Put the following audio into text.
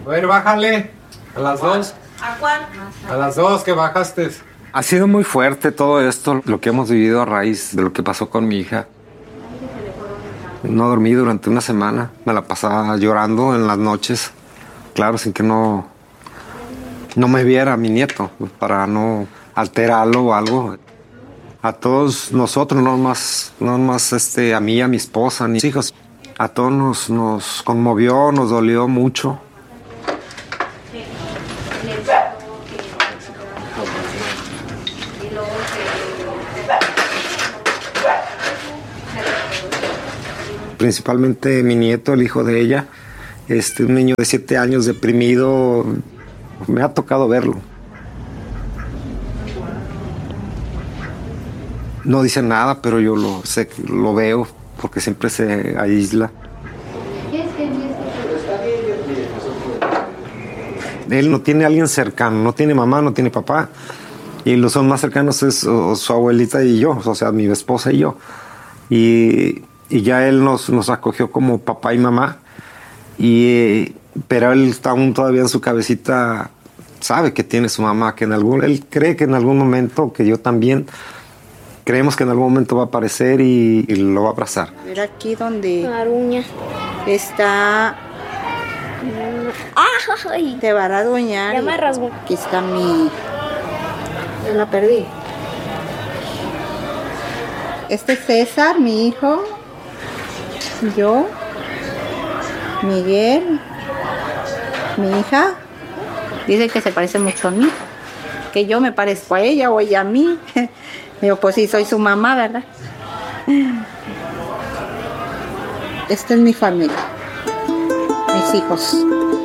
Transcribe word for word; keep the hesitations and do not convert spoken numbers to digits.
A ver, bájale. A las dos. ¿A cuál? A las dos que bajaste. Ha sido muy fuerte todo esto, lo que hemos vivido a raíz de lo que pasó con mi hija. No dormí durante una semana. Me la pasaba llorando en las noches. Claro, sin que no, no me viera mi nieto, para no alterarlo o algo. A todos nosotros, no más, no más este, a mí, a mi esposa, a mis hijos, a todos nos, nos conmovió, nos dolió mucho. Principalmente mi nieto, el hijo de ella, este, un niño de siete años deprimido, me ha tocado verlo. No dice nada, pero yo lo sé, lo veo porque siempre se aísla. Él no tiene a alguien cercano, no tiene mamá, no tiene papá. Y los son más cercanos es o, su abuelita y yo, o sea, mi esposa y yo. Y, y ya él nos, nos acogió como papá y mamá. Y, pero él está aún todavía en su cabecita, sabe que tiene su mamá, que en algún, él cree que en algún momento, que yo también, creemos que en algún momento va a aparecer y, y lo va a abrazar. Ver aquí donde Aruña. está... ¡Ay! Te va a raduñar. Ya me rasgó. Aquí está mi... Yo la perdí. Este es César, mi hijo. Yo. Miguel. Mi hija. Dice que se parece mucho a mí. Que yo me parezco a ella o ella a mí. Digo, pues sí, soy su mamá, ¿verdad? Esta es mi familia. Mis hijos.